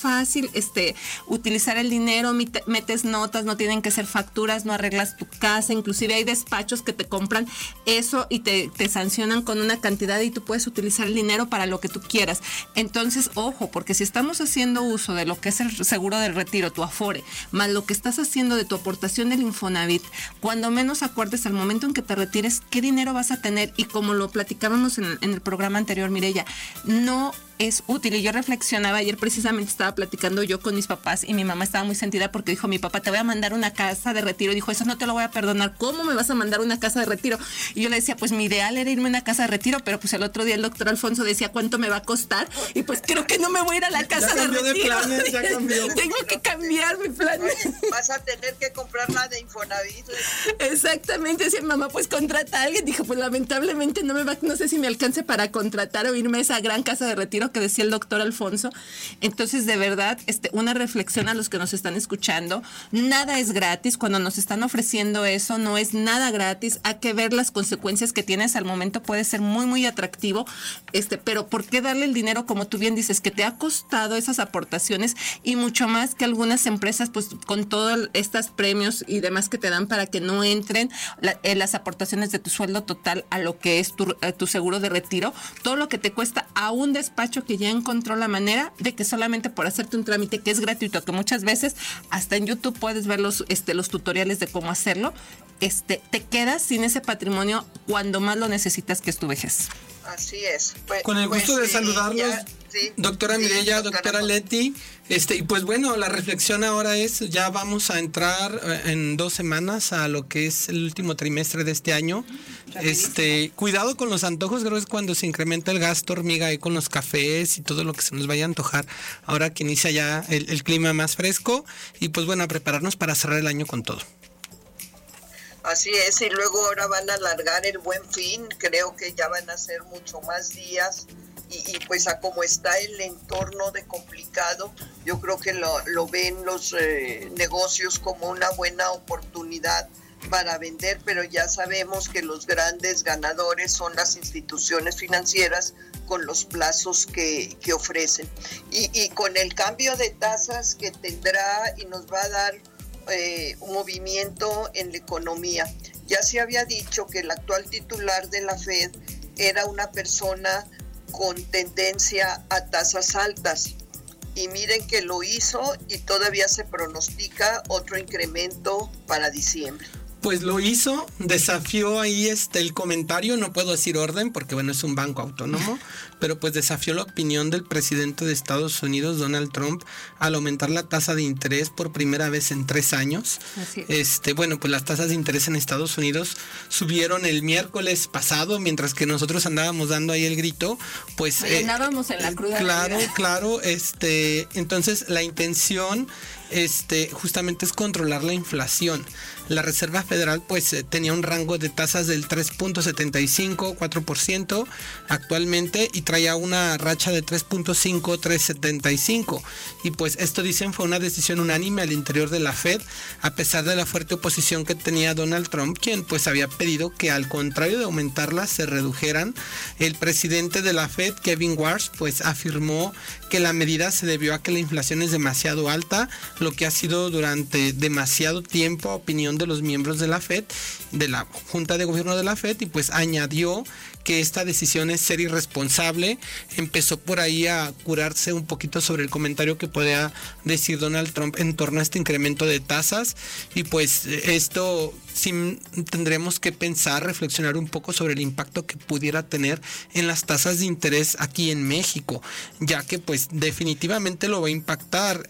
fácil utilizar el dinero, metes notas, no tienen que ser facturas, no arreglas tu casa, inclusive hay despachos que te compran eso y te sancionan con una cantidad y tú puedes utilizar el dinero para lo que tú quieras. Entonces, ojo, porque si estamos haciendo uso de lo que es el seguro del retiro, tu Afore, más lo que estás haciendo de tu aportación del Infonavit, cuando menos acuerdes al momento en que te retires, qué dinero vas a tener, y como lo platicábamos en el programa anterior, Mireya, no es útil. Y yo reflexionaba, ayer precisamente estaba platicando yo con mis papás y mi mamá estaba muy sentida porque dijo, mi papá, te voy a mandar una casa de retiro. Dijo, eso no te lo voy a perdonar. ¿Cómo me vas a mandar una casa de retiro? Y yo le decía, pues mi ideal era irme a una casa de retiro, pero pues el otro día el doctor Alfonso decía, ¿cuánto me va a costar? Y pues creo que no me voy a ir a la casa de retiro. Ya cambió. Tengo que cambiar mi plan. Oye, vas a tener que comprar la de Infonavit. Exactamente, decía mamá, pues contrata a alguien. Dijo, pues lamentablemente no sé si me alcance para contratar o irme a esa gran casa de retiro que decía el doctor Alfonso. Entonces, de verdad, una reflexión a los que nos están escuchando. Nada es gratis. Cuando nos están ofreciendo eso, no es nada gratis. Hay que ver las consecuencias que tienes al momento. Puede ser muy, muy atractivo, pero ¿por qué darle el dinero, como tú bien dices, que te ha costado esas aportaciones y mucho más que algunas empresas, pues con todos estos premios y demás que te dan para que no entren las aportaciones de tu sueldo total a lo que es tu seguro de retiro? Todo lo que te cuesta a un despacho que ya encontró la manera de que solamente por hacerte un trámite que es gratuito, que muchas veces hasta en YouTube puedes ver los tutoriales de cómo hacerlo, te quedas sin ese patrimonio cuando más lo necesitas, que es tu vejez. Así es. Con el gusto de saludarlos, doctora Mireya, doctora Leti. Y pues bueno, la reflexión ahora es, ya vamos a entrar en 2 semanas a lo que es el último trimestre de este año. Cuidado con los antojos, creo que es cuando se incrementa el gasto hormiga ahí con los cafés y todo lo que se nos vaya a antojar, ahora que inicia ya el clima más fresco, y pues bueno, a prepararnos para cerrar el año con todo. Así es, y luego ahora van a alargar el Buen Fin, creo que ya van a ser mucho más días, y pues a como está el entorno de complicado, yo creo que lo ven los negocios como una buena oportunidad para vender, pero ya sabemos que los grandes ganadores son las instituciones financieras con los plazos que ofrecen. Y con el cambio de tasas que tendrá y nos va a dar un movimiento en la economía. Ya se había dicho que el actual titular de la Fed era una persona con tendencia a tasas altas. Y miren que lo hizo y todavía se pronostica otro incremento para diciembre. Pues lo hizo, desafió ahí el comentario, no puedo decir orden porque bueno, es un banco autónomo, pero pues desafió la opinión del presidente de Estados Unidos, Donald Trump, al aumentar la tasa de interés por primera vez en 3 años. Así es. Bueno, pues las tasas de interés en Estados Unidos subieron el miércoles pasado, mientras que nosotros andábamos dando ahí el grito, pues andábamos en la cruda. Claro, entonces la intención justamente es controlar la inflación. La Reserva Federal pues tenía un rango de tasas del 3.75, 4% actualmente, y traía una racha de 3.5, 3.75, y pues esto, dicen, fue una decisión unánime al interior de la Fed, a pesar de la fuerte oposición que tenía Donald Trump, quien pues había pedido que, al contrario de aumentarlas, se redujeran. El presidente de la Fed, Kevin Warsh, pues afirmó que la medida se debió a que la inflación es demasiado alta, lo que ha sido durante demasiado tiempo a opinión de los miembros de la Fed, de la Junta de Gobierno de la Fed, y pues añadió que esta decisión es ser irresponsable. Empezó por ahí a curarse un poquito sobre el comentario que podía decir Donald Trump en torno a este incremento de tasas, y pues esto sí tendremos que pensar, reflexionar un poco sobre el impacto que pudiera tener en las tasas de interés aquí en México, ya que pues definitivamente lo va a impactar.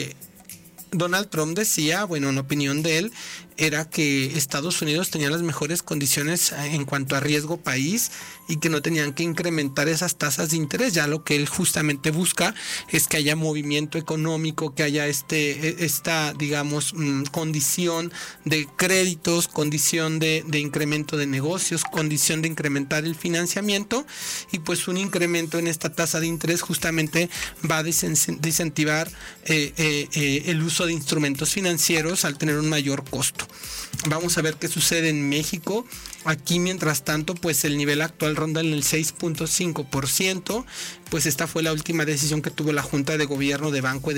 Donald Trump decía, bueno, en opinión de él, era que Estados Unidos tenía las mejores condiciones en cuanto a riesgo país y que no tenían que incrementar esas tasas de interés. Ya lo que él justamente busca es que haya movimiento económico, que haya esta digamos, condición de créditos, condición de incremento de negocios, condición de incrementar el financiamiento, y pues un incremento en esta tasa de interés justamente va a desincentivar el uso de instrumentos financieros al tener un mayor costo. Vamos a ver qué sucede en México. Aquí, mientras tanto, pues el nivel actual ronda en el 6.5%. Pues esta fue la última decisión que tuvo la Junta de Gobierno de Banco